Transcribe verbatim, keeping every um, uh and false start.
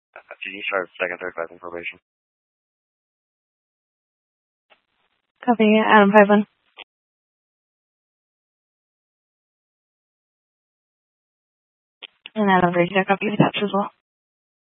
Did you start second, third, class in probation? Copy, Adam Pipeline. And Adam Briggs, copy attached as well.